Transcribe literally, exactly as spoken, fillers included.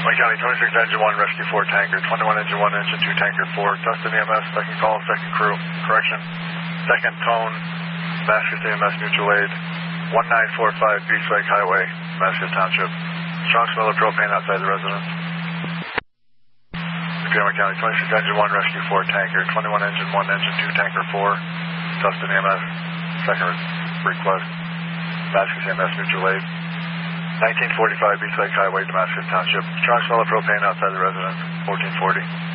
Wayne County, twenty-six Engine one, Rescue four Tanker, twenty-one Engine one, Engine two Tanker four, Tustin E M S, second call, second crew, correction, second tone, Damascus E M S mutual aid, one nine four five Beach Lake Highway, Damascus Township. Strong smell of propane outside the residence. Wayne County, twenty-six Engine one, Rescue four Tanker, twenty-one Engine one, Engine two Tanker four, Tustin E M S, second request, Damascus E M S mutual aid. nineteen forty-five Beach Lake Highway, Damascus Township. Strong smell of propane outside the residence, fourteen forty.